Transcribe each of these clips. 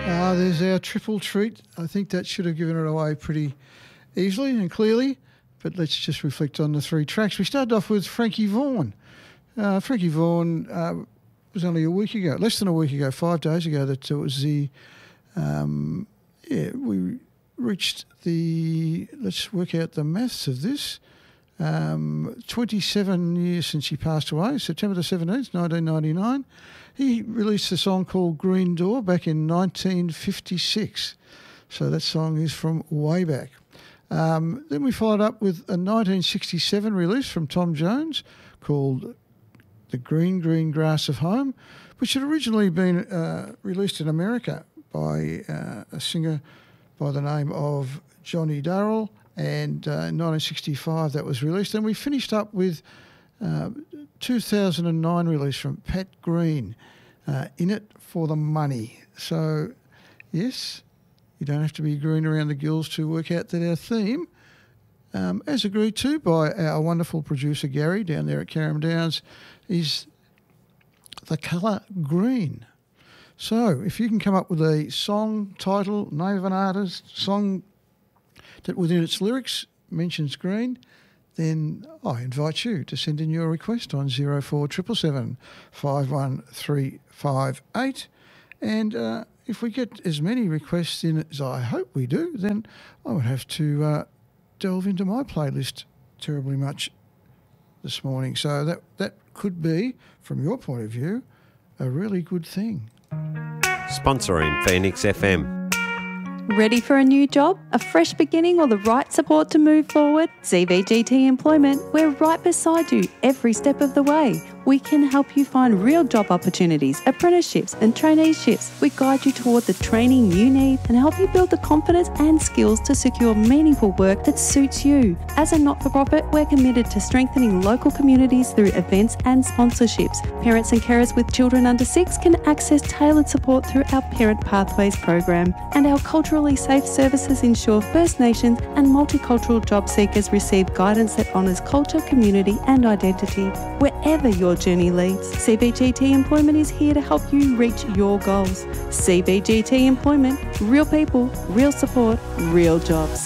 There's our triple treat. I think that should have given it away pretty easily and clearly, but let's just reflect on the three tracks. We started off with Frankie Vaughan. Frankie Vaughan was only a week ago, less than a week ago, 5 days ago, that it was the, we reached the, let's work out the maths of this, 27 years since he passed away, September the 17th, 1999. He released a song called Green Door back in 1956. So that song is from way back. Then we followed up with a 1967 release from Tom Jones called The Green, Green Grass of Home, which had originally been released in America by a singer by the name of Johnny Darrell, and in 1965 that was released. And we finished up with 2009 release from Pat Green, In It for the Money. So, yes, you don't have to be green around the gills to work out that our theme, as agreed to by our wonderful producer Gary down there at Carrum Downs, is the colour green. So if you can come up with a song title, name of an artist, song that within its lyrics mentions green, then I invite you to send in your request on 0477 51358. And if we get as many requests in as I hope we do, then I would have to delve into my playlist terribly much this morning. So that could be, from your point of view, a really good thing. Sponsoring Phoenix FM. Ready for a new job, a fresh beginning, or the right support to move forward? CBGT Employment, we're right beside you every step of the way. We can help you find real job opportunities, apprenticeships and traineeships. We guide you toward the training you need and help you build the confidence and skills to secure meaningful work that suits you. As a not-for-profit, we're committed to strengthening local communities through events and sponsorships. Parents and carers with children under 6 can access tailored support through our Parent Pathways program. And our culturally safe services ensure First Nations and multicultural job seekers receive guidance that honours culture, community and identity. Wherever your journey leads, CBGT Employment is here to help you reach your goals. CBGT Employment, real people, real support, real jobs.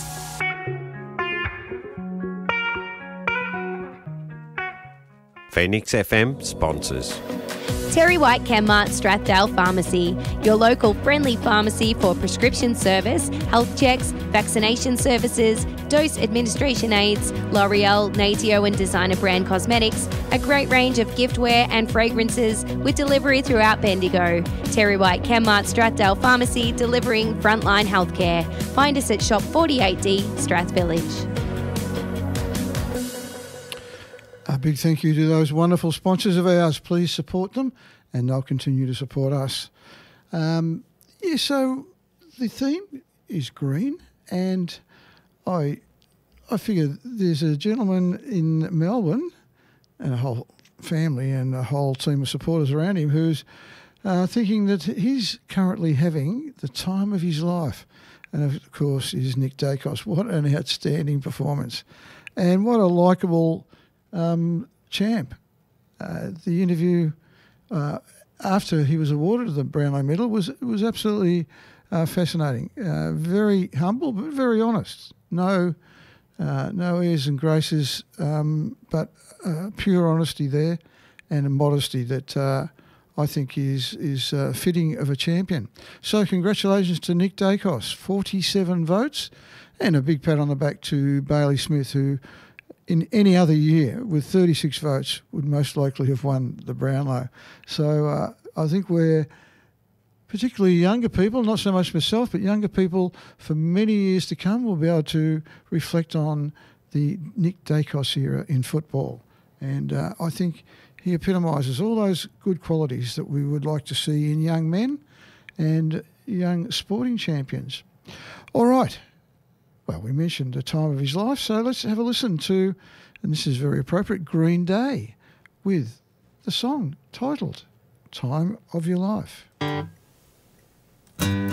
Phoenix FM sponsors. Terry White Chemmart Strathdale Pharmacy, your local friendly pharmacy for prescription service, health checks, vaccination services, dose administration aids, L'Oreal, Natio and designer brand cosmetics, a great range of giftware and fragrances with delivery throughout Bendigo. Terry White Chemmart Strathdale Pharmacy, delivering frontline healthcare. Find us at Shop 48D, Strath Village. A big thank you to those wonderful sponsors of ours. Please support them and they'll continue to support us. So the theme is green, and I figure there's a gentleman in Melbourne and a whole family and a whole team of supporters around him who's thinking that he's currently having the time of his life. And of course is Nick Dacos. What an outstanding performance. And what a likeable champ. The interview after he was awarded the Brownlow Medal was absolutely fascinating. Very humble, but very honest. No airs and graces, but pure honesty there, and a modesty that I think is fitting of a champion. So congratulations to Nick Dacos, 47 votes, and a big pat on the back to Bailey Smith, who in any other year with 36 votes would most likely have won the Brownlow. So I think we're, particularly younger people, not so much myself, but younger people for many years to come will be able to reflect on the Nick Dacos era in football. And I think he epitomises all those good qualities that we would like to see in young men and young sporting champions. All right. Well, we mentioned the time of his life, so let's have a listen to, and this is very appropriate, Green Day with the song titled Time of Your Life.